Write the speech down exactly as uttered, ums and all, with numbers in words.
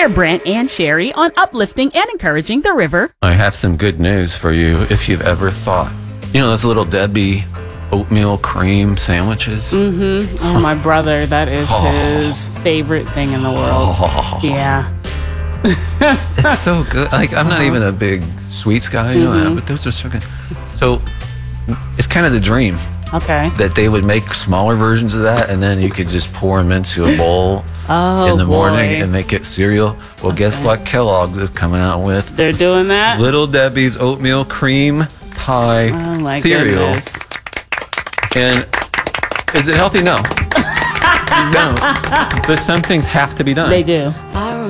Share Brent and Sherry on uplifting and encouraging the river. I have some good news for you if you've ever thought, you know, those little Debbie oatmeal cream sandwiches? Mm-hmm. Oh, my brother, that is his favorite thing in the world. Yeah. It's so good. Like, I'm not even a big sweets guy, you know, Mm-hmm. but those are so good. So it's kind of the dream Okay. that they would make smaller versions of that, and then you could just pour them into a bowl Oh, in the boy. morning and make it cereal. Well, guess what Kellogg's is coming out with? They're doing that? Little Debbie's oatmeal cream pie Oh, my cereal. goodness. And is it healthy? No. No. But some things have to be done. They do.